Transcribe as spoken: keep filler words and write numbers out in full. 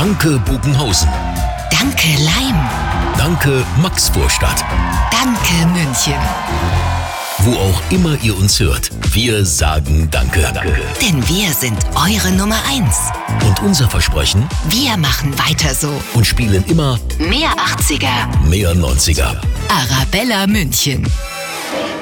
Danke Bugenhausen. Danke Leim. Danke Maxvorstadt. Danke München. Wo auch immer ihr uns hört, wir sagen Danke. Danke. Denn wir sind eure Nummer eins. Und unser Versprechen? Wir machen weiter so. Und spielen immer mehr achtziger, mehr neunziger. Arabella München.